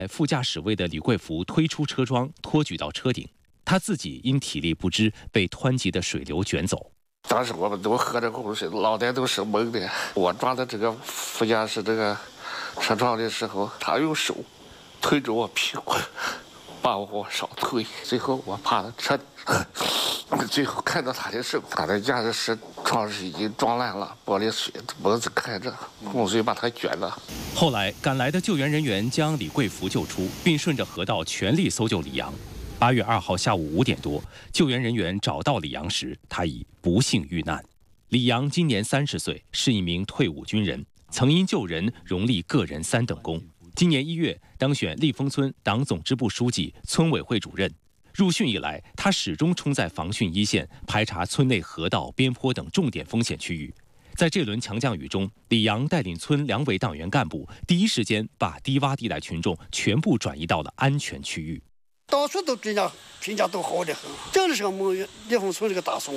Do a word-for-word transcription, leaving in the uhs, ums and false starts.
副驾驶位的李贵福推出车窗，托举到车顶。他自己因体力不支，被湍急的水流卷走。 当时我们都喝着口水，脑袋都是懵的。我抓到这个副驾驶这个车窗的时候，他用手推着我屁股，把我往上推。最后我趴在车，最后看到他的手，他的驾驶室窗是已经撞烂了，玻璃碎，脖子开着，洪水把他卷了。 后来赶来的救援人员将李贵福救出，并顺着河道全力搜救李阳。八月二号下午五点多，救援人员找到李阳时，他已不幸遇难。李阳今年三十岁，是一名退伍军人，曾因救人荣立个人三等功。今年一月当选立丰村党总支部书记、村委会主任。入汛以来，他始终冲在防汛一线，排查村内河道、边坡等重点风险区域。在这轮强降雨中，李阳带领村两委党员干部，第一时间把低洼地带群众全部转移到了安全区域。 到处都评价评价都好得很，这个是我们立丰村这个大松。